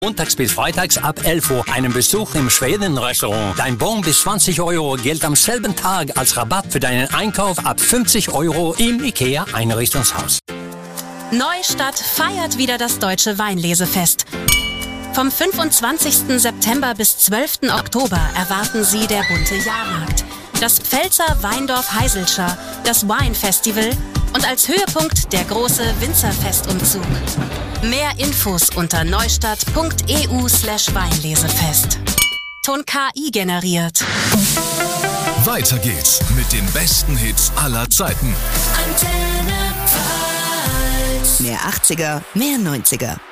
Montags bis freitags ab 11 Uhr einen Besuch im Schweden-Restaurant. Dein Bon bis 20 € gilt am selben Tag als Rabatt für deinen Einkauf ab 50 € im IKEA-Einrichtungshaus. Neustadt feiert wieder das Deutsche Weinlesefest. Vom 25. September bis 12. Oktober erwarten Sie der bunte Jahrmarkt, das Pfälzer Weindorf Heiseltscher, das Wine Festival und als Höhepunkt der große Winzerfestumzug. Mehr Infos unter neustadt.eu/Weinlesefest. Ton KI generiert. Weiter geht's mit den besten Hits aller Zeiten. Mehr 80er, mehr 90er.